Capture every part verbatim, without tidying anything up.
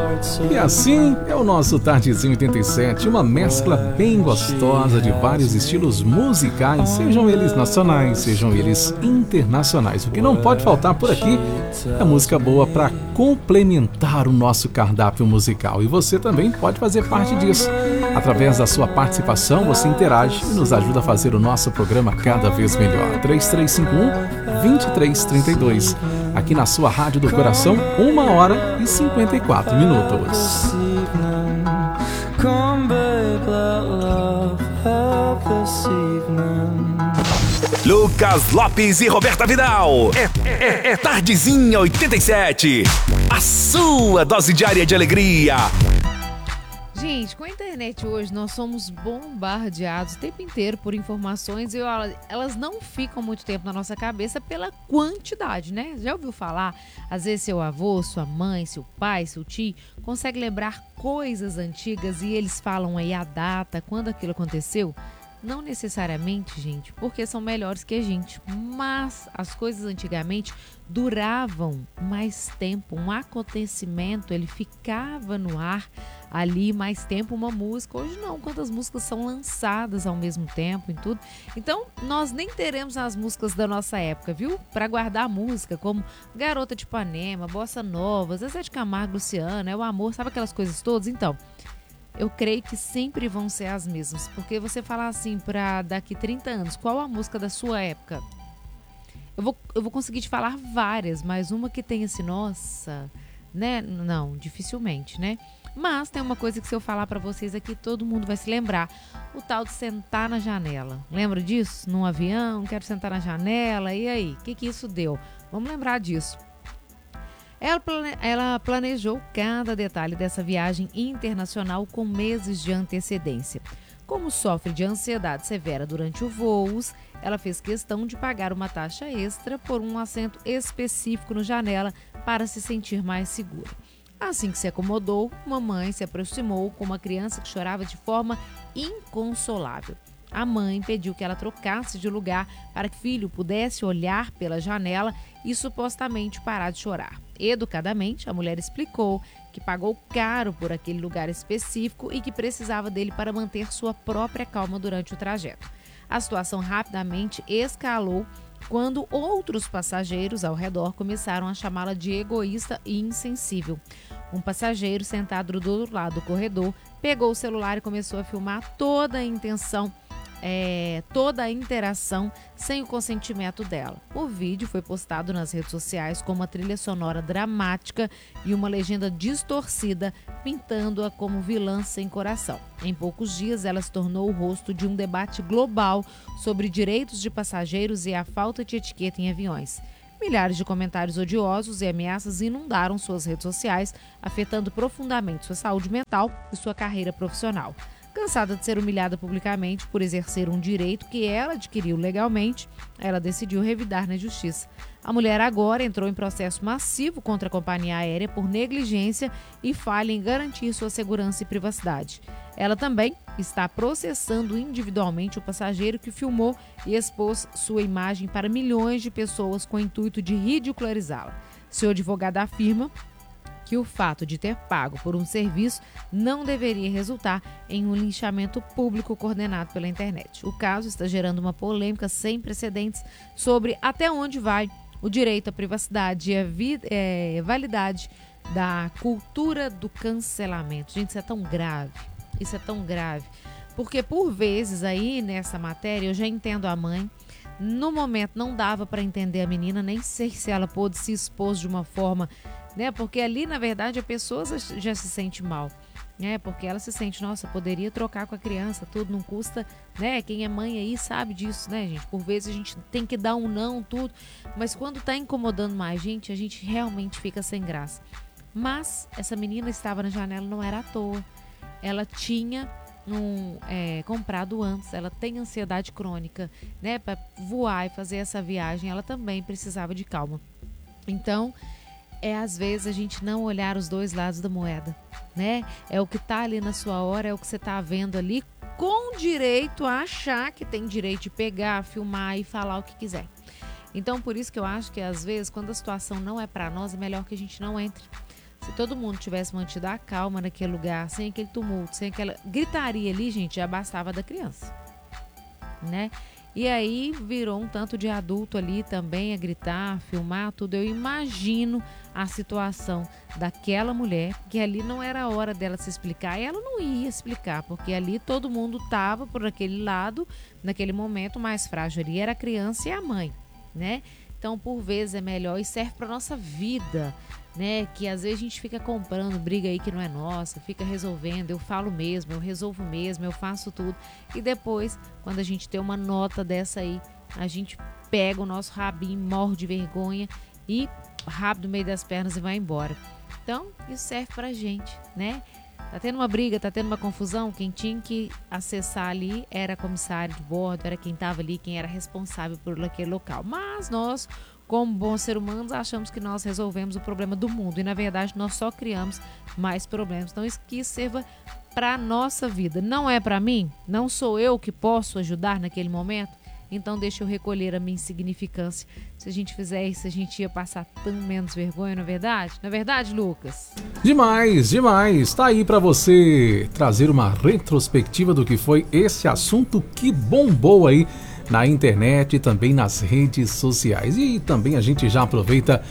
E assim é o nosso Tardezinho oitenta e sete, uma mescla bem gostosa de vários estilos musicais, sejam eles nacionais, sejam eles internacionais. O que não pode faltar por aqui é música boa para complementar o nosso cardápio musical. E você também pode fazer parte disso. Através da sua participação, você interage e nos ajuda a fazer o nosso programa cada vez melhor. três três cinco um, dois três três dois. Aqui na sua Rádio do Coração, uma hora e cinquenta e quatro minutos. Lucas Lopes e Roberta Vidal. É, é, é Tardezinha oitenta e sete. A sua dose diária de alegria. Gente, com a internet hoje nós somos bombardeados o tempo inteiro por informações e elas não ficam muito tempo na nossa cabeça pela quantidade, né? Já ouviu falar? Às vezes seu avô, sua mãe, seu pai, seu tio consegue lembrar coisas antigas e eles falam aí a data, quando aquilo aconteceu? Não necessariamente, gente, porque são melhores que a gente, mas as coisas antigamente duravam mais tempo, um acontecimento, ele ficava no ar ali mais tempo, uma música. Hoje não, quantas músicas são lançadas ao mesmo tempo e tudo. Então, nós nem teremos as músicas da nossa época, viu? Para guardar a música, como Garota de Ipanema, Bossa Nova, Zezé de Camargo, Luciano, É o Amor, sabe aquelas coisas todas? Então, eu creio que sempre vão ser as mesmas, porque você falar assim para daqui trinta anos, qual a música da sua época? Eu vou, eu vou conseguir te falar várias, mas uma que tenha assim, nossa, né? Não, dificilmente, né? Mas tem uma coisa que se eu falar para vocês aqui, todo mundo vai se lembrar. O tal de sentar na janela. Lembra disso? Num avião, quero sentar na janela, e aí? O que que isso deu? Vamos lembrar disso. Ela, plane... Ela planejou cada detalhe dessa viagem internacional com meses de antecedência. Como sofre de ansiedade severa durante o voo, ela fez questão de pagar uma taxa extra por um assento específico no janela para se sentir mais segura. Assim que se acomodou, uma mãe se aproximou com uma criança que chorava de forma inconsolável. A mãe pediu que ela trocasse de lugar para que o filho pudesse olhar pela janela e supostamente parar de chorar. Educadamente, a mulher explicou que pagou caro por aquele lugar específico e que precisava dele para manter sua própria calma durante o trajeto. A situação rapidamente escalou quando outros passageiros ao redor começaram a chamá-la de egoísta e insensível. Um passageiro sentado do outro lado do corredor pegou o celular e começou a filmar toda a intenção É, toda a interação sem o consentimento dela. O vídeo foi postado nas redes sociais com uma trilha sonora dramática e uma legenda distorcida, pintando-a como vilã sem coração. Em poucos dias, ela se tornou o rosto de um debate global sobre direitos de passageiros e a falta de etiqueta em aviões. Milhares de comentários odiosos e ameaças inundaram suas redes sociais, afetando profundamente sua saúde mental e sua carreira profissional. Cansada de ser humilhada publicamente por exercer um direito que ela adquiriu legalmente, ela decidiu revidar na justiça. A mulher agora entrou em processo massivo contra a companhia aérea por negligência e falha em garantir sua segurança e privacidade. Ela também está processando individualmente o passageiro que filmou e expôs sua imagem para milhões de pessoas com o intuito de ridicularizá-la. Seu advogado afirma que o fato de ter pago por um serviço não deveria resultar em um linchamento público coordenado pela internet. O caso está gerando uma polêmica sem precedentes sobre até onde vai o direito à privacidade e à vi- é, validade da cultura do cancelamento. Gente, isso é tão grave, isso é tão grave, porque por vezes aí nessa matéria eu já entendo a mãe. No momento não dava para entender a menina, nem sei se ela pôde se expor de uma forma, né? Porque ali, na verdade, a pessoa já se sente mal, né? Porque ela se sente, nossa, poderia trocar com a criança, tudo não custa, né? Quem é mãe aí sabe disso, né, gente? Por vezes a gente tem que dar um não, tudo, mas quando tá incomodando mais gente, a gente realmente fica sem graça. Mas essa menina estava na janela, não era à toa. Ela tinha um, é, comprado antes, ela tem ansiedade crônica, né? Para voar e fazer essa viagem, ela também precisava de calma. Então, é às vezes a gente não olhar os dois lados da moeda, né? É o que tá ali na sua hora, é o que você tá vendo ali, com direito a achar que tem direito de pegar, filmar e falar o que quiser. Então, por isso que eu acho que às vezes, quando a situação não é para nós, é melhor que a gente não entre. Se todo mundo tivesse mantido a calma naquele lugar, sem aquele tumulto, sem aquela gritaria ali, gente, já bastava da criança, né? E aí virou um tanto de adulto ali também a gritar, a filmar, tudo. Eu imagino a situação daquela mulher, que ali não era a hora dela se explicar, e ela não ia explicar, porque ali todo mundo estava por aquele lado, naquele momento mais frágil ali, era a criança e a mãe, né? Então, por vezes é melhor e serve para nossa vida, né? Que às vezes a gente fica comprando briga aí que não é nossa, fica resolvendo, eu falo mesmo, eu resolvo mesmo, eu faço tudo. E depois, quando a gente tem uma nota dessa aí, a gente pega o nosso rabinho, morre de vergonha e rabo no meio das pernas e vai embora. Então, isso serve pra gente, né? Tá tendo uma briga, tá tendo uma confusão, quem tinha que acessar ali era comissário de bordo, era quem tava ali, quem era responsável por aquele local. Mas nós, como bons seres humanos, achamos que nós resolvemos o problema do mundo e, na verdade, nós só criamos mais problemas. Então, isso que sirva para nossa vida. Não é para mim? Não sou eu que posso ajudar naquele momento? Então, deixa eu recolher a minha insignificância. Se a gente fizer isso, a gente ia passar tão menos vergonha, não é verdade? Não é verdade, Lucas? Demais, demais. Tá aí para você trazer uma retrospectiva do que foi esse assunto que bombou aí na internet e também nas redes sociais. E também a gente já aproveita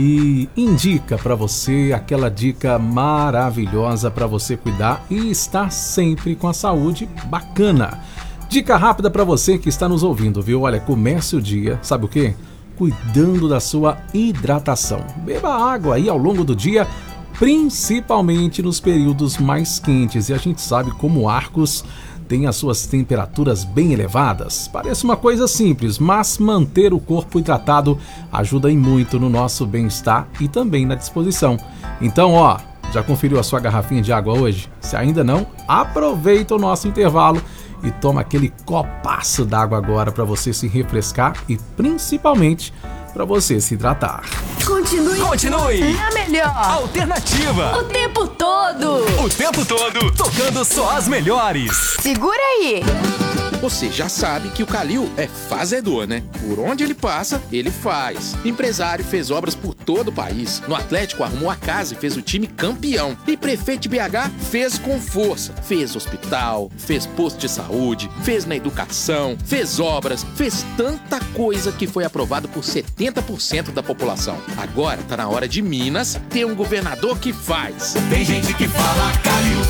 e indica para você aquela dica maravilhosa para você cuidar e estar sempre com a saúde bacana. Dica rápida para você que está nos ouvindo, viu? Olha, comece o dia, sabe o quê? Cuidando da sua hidratação. Beba água aí ao longo do dia, principalmente nos períodos mais quentes. E a gente sabe como Arcos tem as suas temperaturas bem elevadas. Parece uma coisa simples, mas manter o corpo hidratado ajuda em muito no nosso bem-estar e também na disposição. Então, ó, já conferiu a sua garrafinha de água hoje? Se ainda não, aproveita o nosso intervalo e toma aquele copaço d'água agora para você se refrescar e principalmente para você se hidratar. Continue. Continue. A melhor. Alternativa. O tempo todo. O tempo todo tocando só as melhores. Segura aí. Você já sabe que o Calil é fazedor, né? Por onde ele passa, ele faz. Empresário fez obras por todo o país. No Atlético arrumou a casa e fez o time campeão. E prefeito de B H fez com força. Fez hospital, fez posto de saúde, fez na educação, fez obras, fez tanta coisa que foi aprovado por setenta por cento da população. Agora tá na hora de Minas ter um governador que faz. Tem gente que fala Calil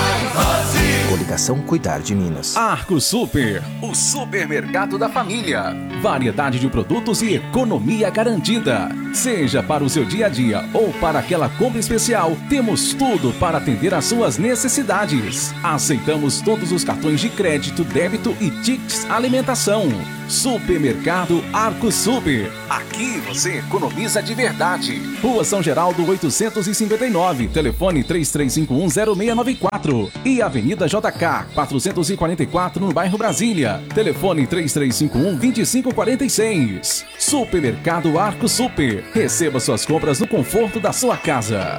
faz. Coligação Cuidar de Minas. Arco Super, o supermercado da família. Variedade de produtos e economia garantida. Seja para o seu dia a dia ou para aquela compra especial, temos tudo para atender às suas necessidades. Aceitamos todos os cartões de crédito, débito e tickets alimentação. Supermercado Arco Super. Aqui você economiza de verdade. Rua São Geraldo oitocentos e cinquenta e nove, telefone três três cinco um zero seis nove quatro e Avenida J K quatrocentos e quarenta e quatro no bairro Brasília, telefone três três cinco um dois cinco quatro seis. Supermercado Arco Super. Receba suas compras no conforto da sua casa.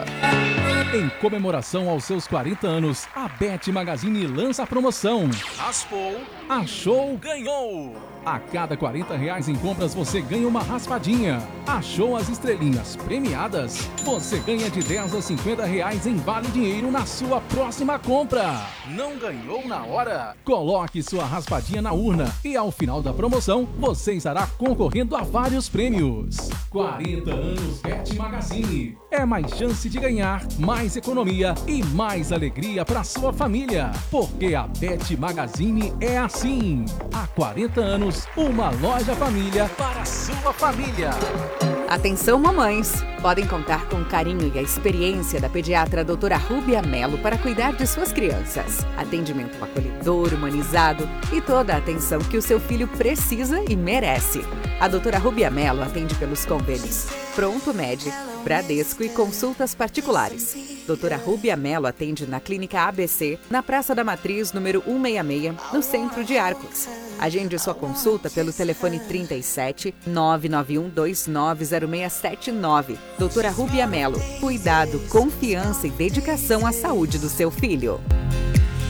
Em comemoração aos seus quarenta anos, a Bet Magazine lança a promoção Raspou, Achou, Ganhou. A cada quarenta reais em compras você ganha uma raspadinha. Achou as estrelinhas premiadas? Você ganha de dez a cinquenta reais em vale dinheiro na sua próxima compra. Não ganhou na hora? Coloque sua raspadinha na urna e ao final da promoção você estará concorrendo a vários prêmios. quarenta anos Bet Magazine. É mais chance de ganhar, mais economia e mais alegria para sua família. Porque a Bet Magazine é assim. Há quarenta anos, uma loja família para a sua família. Atenção, mamães! Podem contar com o carinho e a experiência da pediatra doutora Rúbia Melo para cuidar de suas crianças. Atendimento acolhedor, humanizado e toda a atenção que o seu filho precisa e merece. A doutora Rúbia Melo atende pelos convênios Pronto Med, Bradesco e consultas particulares. doutora Rúbia Melo atende na Clínica A B C, na Praça da Matriz, número cento e sessenta e seis, no centro de Arcos. Agende sua consulta pelo telefone trinta e sete, nove nove um dois nove zero seis sete nove. doutora Rúbia Melo. Cuidado, confiança e dedicação à saúde do seu filho.